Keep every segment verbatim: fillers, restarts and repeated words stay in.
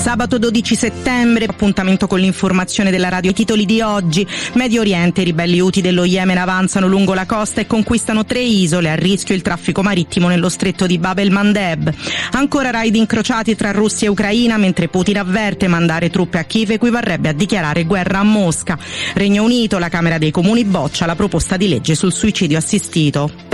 Sabato dodici settembre, appuntamento con l'informazione della radio. Titoli di oggi: Medio Oriente, i ribelli Houthi dello Yemen avanzano lungo la costa e conquistano tre isole, a rischio il traffico marittimo nello stretto di Bab el-Mandeb. Ancora raid incrociati tra Russia e Ucraina, mentre Putin avverte mandare truppe a Kiev equivarrebbe a dichiarare guerra a Mosca. Regno Unito, la Camera dei Comuni boccia la proposta di legge sul suicidio assistito.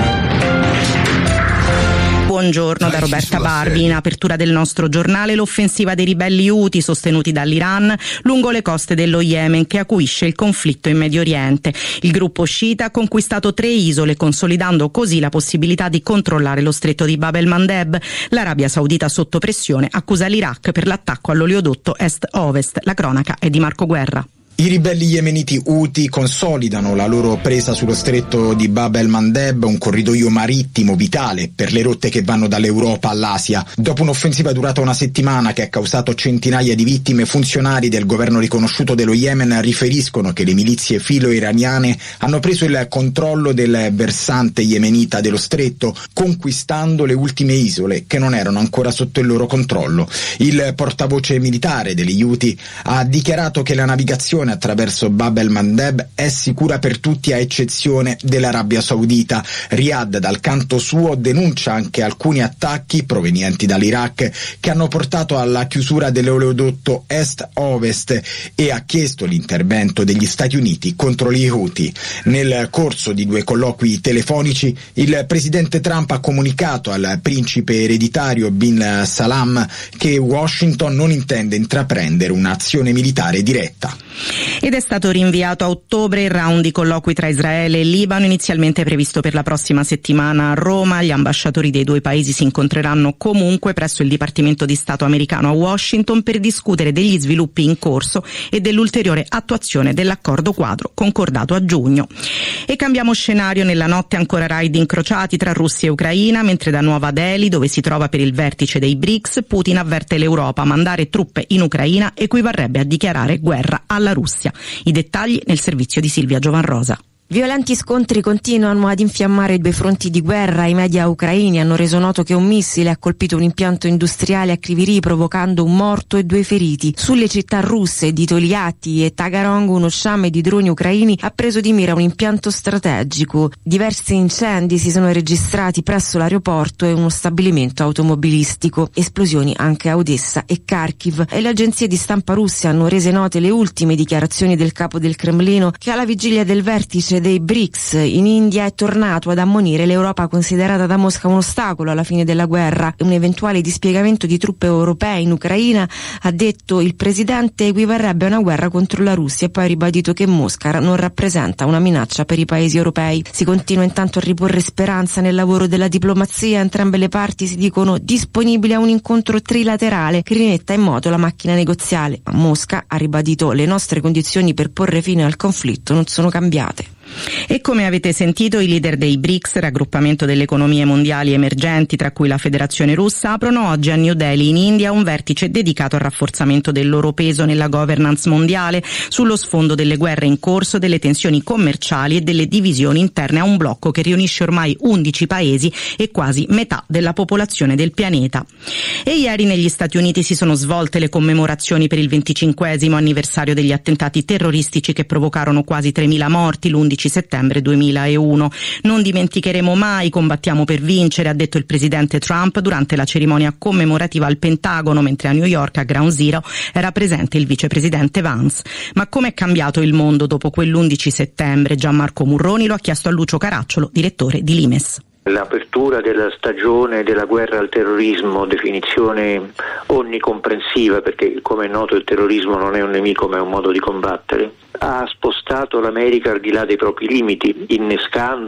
Buongiorno da Roberta Barbi. In apertura del nostro giornale, l'offensiva dei ribelli Houthi sostenuti dall'Iran lungo le coste dello Yemen, che acuisce il conflitto in Medio Oriente. Il gruppo sciita ha conquistato tre isole, consolidando così la possibilità di controllare lo stretto di Bab el-Mandeb. L'Arabia Saudita, sotto pressione, accusa l'Iraq per l'attacco all'oleodotto est-ovest. La cronaca è di Marco Guerra. I ribelli yemeniti Houthi consolidano la loro presa sullo stretto di Bab el-Mandeb, un corridoio marittimo vitale per le rotte che vanno dall'Europa all'Asia. Dopo un'offensiva durata una settimana che ha causato centinaia di vittime, funzionari del governo riconosciuto dello Yemen riferiscono che le milizie filo-iraniane hanno preso il controllo del versante yemenita dello stretto, conquistando le ultime isole che non erano ancora sotto il loro controllo. Il portavoce militare degli Houthi ha dichiarato che la navigazione attraverso Bab el-Mandeb è sicura per tutti, a eccezione dell'Arabia Saudita. Riyadh, dal canto suo, denuncia anche alcuni attacchi provenienti dall'Iraq che hanno portato alla chiusura dell'oleodotto est-ovest e ha chiesto l'intervento degli Stati Uniti contro gli Houthi. Nel corso di due colloqui telefonici, il presidente Trump ha comunicato al principe ereditario bin Salman che Washington non intende intraprendere un'azione militare diretta. Ed è stato rinviato a ottobre il round di colloqui tra Israele e Libano, inizialmente previsto per la prossima settimana a Roma. Gli ambasciatori dei due paesi si incontreranno comunque presso il Dipartimento di Stato americano a Washington per discutere degli sviluppi in corso e dell'ulteriore attuazione dell'accordo quadro concordato a giugno. E cambiamo scenario: nella notte ancora raid incrociati tra Russia e Ucraina, mentre da Nuova Delhi, dove si trova per il vertice dei BRICS, Putin avverte l'Europa: mandare truppe in Ucraina equivarrebbe a dichiarare guerra alla Russia. I dettagli nel servizio di Silvia Giovanrosa. Violenti scontri continuano ad infiammare i due fronti di guerra. I media ucraini hanno reso noto che un missile ha colpito un impianto industriale a Kryvyi, provocando un morto e due feriti. Sulle città russe di Tolyatti e Tagarong, uno sciame di droni ucraini ha preso di mira un impianto strategico. Diversi incendi si sono registrati presso l'aeroporto e uno stabilimento automobilistico. Esplosioni anche a Odessa e Kharkiv. E le agenzie di stampa russe hanno rese note le ultime dichiarazioni del capo del Cremlino, che alla vigilia del vertice dei BRICS in India è tornato ad ammonire l'Europa, considerata da Mosca un ostacolo alla fine della guerra. Un eventuale dispiegamento di truppe europee in Ucraina, ha detto il presidente, equivarrebbe a una guerra contro la Russia, e poi ha ribadito che Mosca non rappresenta una minaccia per i paesi europei. Si continua intanto a riporre speranza nel lavoro della diplomazia. Entrambe le parti si dicono disponibili a un incontro trilaterale che rimetta in moto la macchina negoziale, ma Mosca ha ribadito: le nostre condizioni per porre fine al conflitto non sono cambiate. E come avete sentito, i leader dei BRICS, raggruppamento delle economie mondiali emergenti tra cui la Federazione Russa, aprono oggi a New Delhi in India un vertice dedicato al rafforzamento del loro peso nella governance mondiale, sullo sfondo delle guerre in corso, delle tensioni commerciali e delle divisioni interne a un blocco che riunisce ormai undici paesi e quasi metà della popolazione del pianeta. E ieri negli Stati Uniti si sono svolte le commemorazioni per il venticinquesimo anniversario degli attentati terroristici che provocarono quasi tremila morti l'undici settembre duemilauno. Non dimenticheremo mai, combattiamo per vincere, ha detto il presidente Trump durante la cerimonia commemorativa al Pentagono, mentre a New York, a Ground Zero, era presente il vicepresidente Vance. Ma come è cambiato il mondo dopo quell'undici settembre? Gianmarco Murroni lo ha chiesto a Lucio Caracciolo, direttore di Limes. L'apertura della stagione della guerra al terrorismo, definizione onnicomprensiva, perché come è noto il terrorismo non è un nemico ma è un modo di combattere, ha spostato l'America al di là dei propri limiti, innescando